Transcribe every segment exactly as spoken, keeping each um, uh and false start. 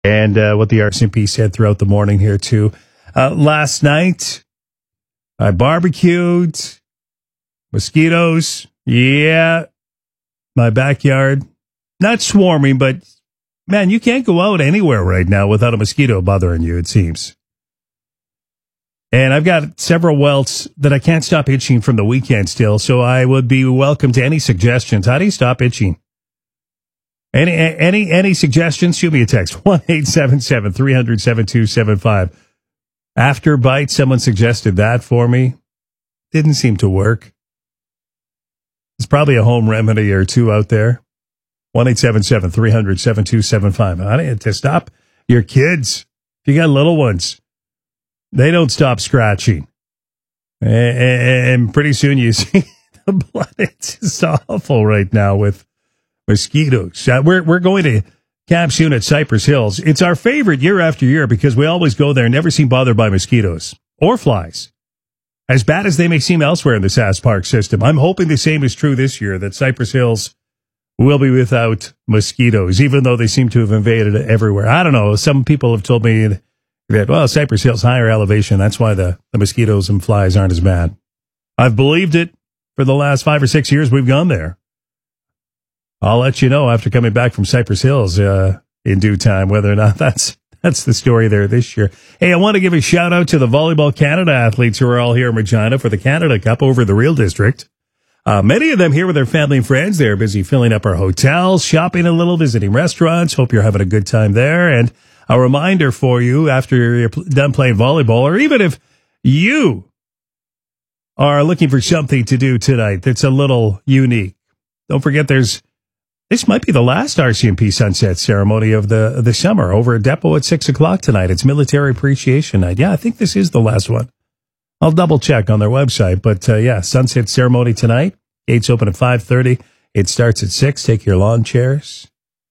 and uh, what the R C M P said throughout the morning here, too. Uh, last night, I barbecued. Mosquitoes. Yeah. My backyard. Not swarming, but, man, you can't go out anywhere right now without a mosquito bothering you, it seems. And I've got several welts that I can't stop itching from the weekend still, so I would be welcome to any suggestions. How do you stop itching? Any any any suggestions? Shoot me a text. one eight seven seven, three hundred, seven two seven five. After bite, someone suggested that for me. Didn't seem to work. There's probably a home remedy or two out there. one eight seven seven, three hundred, seven two seven five. I need to stop your kids. If you got little ones, they don't stop scratching. And pretty soon you see the blood. It's just awful right now with mosquitoes. We're, we're going to Camp Soon at Cypress Hills. It's our favorite year after year because we always go there and never seem bothered by mosquitoes or flies. As bad as they may seem elsewhere in the Sass Park system, I'm hoping the same is true this year, that Cypress Hills will be without mosquitoes, even though they seem to have invaded everywhere. I don't know. Some people have told me that, well, Cypress Hills, higher elevation. That's why the, the mosquitoes and flies aren't as bad. I've believed it for the last five or six years we've gone there. I'll let you know after coming back from Cypress Hills uh, in due time whether or not that's that's the story there this year. Hey, I want to give a shout out to the Volleyball Canada athletes who are all here in Regina for the Canada Cup over the Real District. Uh, many of them here with their family and friends. They're busy filling up our hotels, shopping a little, visiting restaurants. Hope you're having a good time there. And a reminder for you after you're done playing volleyball, or even if you are looking for something to do tonight that's a little unique, don't forget there's This might be the last R C M P sunset ceremony of the of the summer over at Depot at six o'clock tonight. It's Military Appreciation Night. Yeah, I think this is the last one. I'll double check on their website. But, uh, yeah, sunset ceremony tonight. Gates open at five thirty. It starts at six. Take your lawn chairs.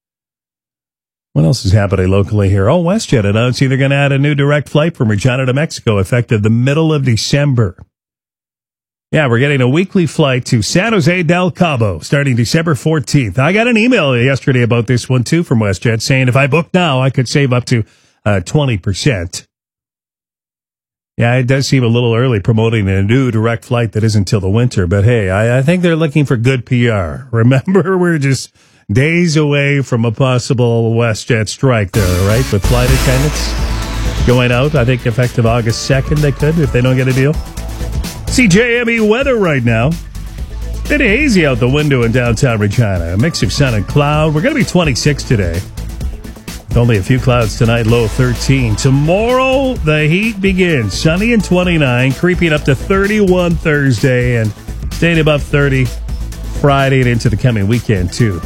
What else is happening locally here? Oh, WestJet announcing they're going to add a new direct flight from Regina to Mexico effective the middle of December. Yeah, we're getting a weekly flight to San Jose del Cabo starting December fourteenth. I got an email yesterday about this one, too, from WestJet saying if I book now, I could save up to uh, twenty percent. Yeah, it does seem a little early promoting a new direct flight that isn't till the winter. But, hey, I, I think they're looking for good P R. Remember, we're just days away from a possible WestJet strike there, right, with flight attendants going out. I think effective August second they could if they don't get a deal. C J M E weather right now. Bit hazy out the window in downtown Regina. A mix of sun and cloud. We're going to be twenty-six today. Only a few clouds tonight, low thirteen. Tomorrow, the heat begins. Sunny and twenty-nine, creeping up to thirty-one Thursday, and staying above thirty Friday and into the coming weekend, too.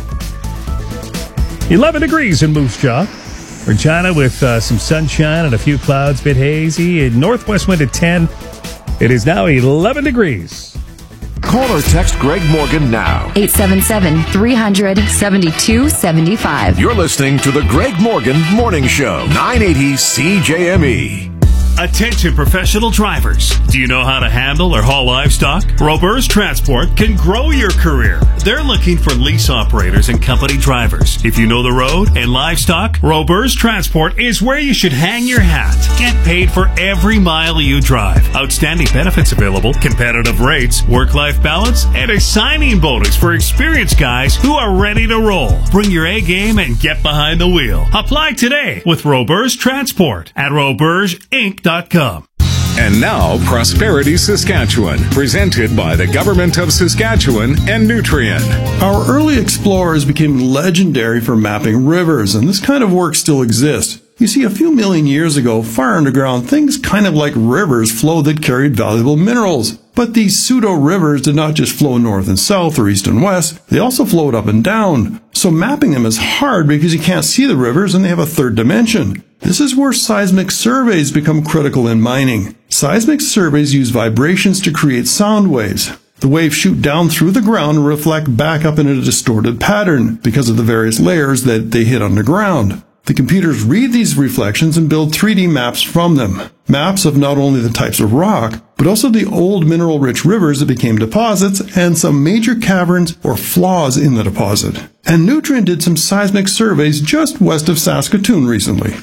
eleven degrees in Moose Jaw. Regina with uh, some sunshine and a few clouds, bit hazy. In northwest wind at ten. It is now eleven degrees. Call or text Greg Morgan now. eight seven seven, three hundred, seventy-two seventy-five. You're listening to the Greg Morgan Morning Show, nine eighty C J M E. Attention professional drivers. Do you know how to handle or haul livestock? Roberts Transport can grow your career. They're looking for lease operators and company drivers. If you know the road and livestock, Roberts Transport is where you should hang your hat. Get paid for every mile you drive. Outstanding benefits available, competitive rates, work-life balance, and a signing bonus for experienced guys who are ready to roll. Bring your A game and get behind the wheel. Apply today with Roberts Transport at roberts inc dot com. And now, Prosperity Saskatchewan, presented by the Government of Saskatchewan and Nutrien. Our early explorers became legendary for mapping rivers, and this kind of work still exists. You see, a few million years ago, far underground, things kind of like rivers flowed that carried valuable minerals. But these pseudo-rivers did not just flow north and south or east and west, they also flowed up and down. So mapping them is hard because you can't see the rivers and they have a third dimension. This is where seismic surveys become critical in mining. Seismic surveys use vibrations to create sound waves. The waves shoot down through the ground and reflect back up in a distorted pattern because of the various layers that they hit underground. The computers read these reflections and build three D maps from them. Maps of not only the types of rock, but also the old mineral-rich rivers that became deposits and some major caverns or flaws in the deposit. And Nutrien did some seismic surveys just west of Saskatoon recently.